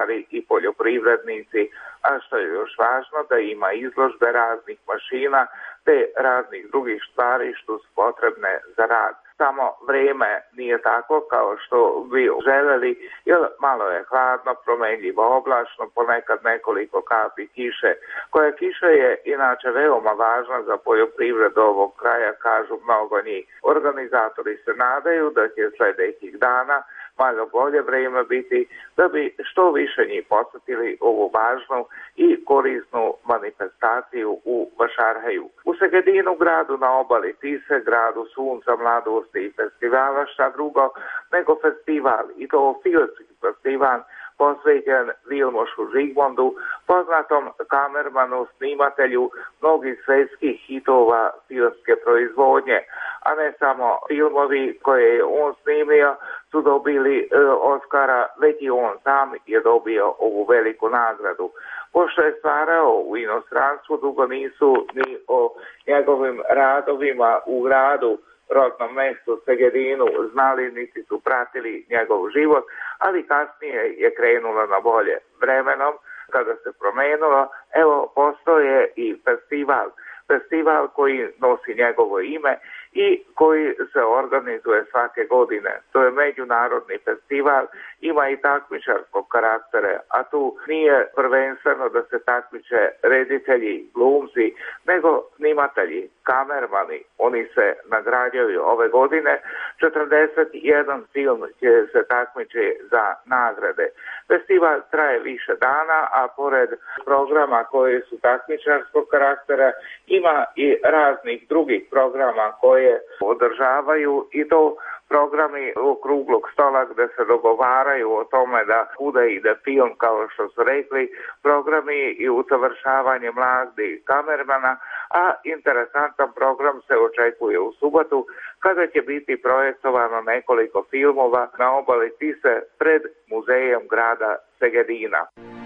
ali i poljoprivrednici, a što je još važno da ima izložbe raznih mašina te raznih drugih stvari što su potrebne za rad. Samo vrijeme nije tako kao što bi željeli, jer malo je hladno, promenljivo oblačno, ponekad nekoliko kapi kiše. Koja kiša je inače veoma važna za poljoprivredu ovog kraja, kažu mnogo njih. Organizatori se nadaju da će sljedećih dana malo bolje vrijeme biti da bi što više njih posjetili ovu važnu i korisnu manifestaciju u Vašarheju. U Segedinu, gradu na obali Tise, gradu sunca, mladosti i festivala, šta drugo nego festival, i to filmski festival posvećen Vilmošu Žigmondu, poznatom kamermanu, snimatelju mnogih svjetskih hitova filmske proizvodnje, a ne samo filmovi koje je on snimio su dobili Oscara, već i on sam je dobio ovu veliku nagradu. Pošto je stvarao u inostranstvu, dugo nisu ni o njegovim radovima u gradu, rodnom mjestu Segedinu, znali niti su pratili njegov život, ali kasnije je krenulo na bolje. Vremenom, kada se promenilo, evo, postoje i festival koji nosi njegovo ime i koji se organizuje svake godine. To je međunarodni festival, ima i takmičarskog karaktera, a tu nije prvenstveno da se takmiče reditelji, glumci, nego snimatelji, kamermani. Oni se nagrađuju ove godine. 41 film će se takmiče za nagrade. Festival traje više dana, a pored programa koji su takmičarskog karaktera, ima i raznih drugih programa koje održavaju, i to programi okruglog stola gdje se dogovaraju o tome da kuda ide film, kao što su rekli, programi i usavršavanje mladih kamermana, a interesantan program se očekuje u subotu kada će biti projektovano nekoliko filmova na obali Tise pred muzejem grada Segedina.